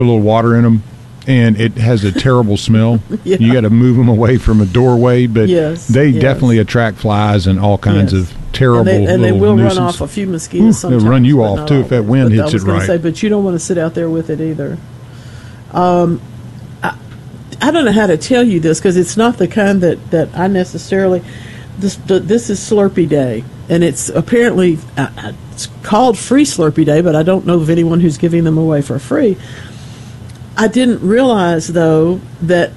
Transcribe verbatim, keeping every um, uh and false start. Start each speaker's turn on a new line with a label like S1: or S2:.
S1: a little water in them, and it has a terrible smell. Yeah. You got to move them away from a doorway, but
S2: yes,
S1: they
S2: yes.
S1: definitely attract flies and all kinds
S2: yes.
S1: of terrible
S2: and they, and they will
S1: nuisance.
S2: run off a few mosquitoes sometimes.
S1: They'll run you
S2: but
S1: off,
S2: not
S1: too, if that
S2: always.
S1: wind
S2: but
S1: hits
S2: I was
S1: it
S2: gonna
S1: right.
S2: Say, but you don't want to sit out there with it either. Um, I, I don't know how to tell you this because it's not the kind that, that I necessarily... This, this is Slurpee Day, and it's apparently uh, it's called Free Slurpee Day, but I don't know of anyone who's giving them away for free. I didn't realize, though, that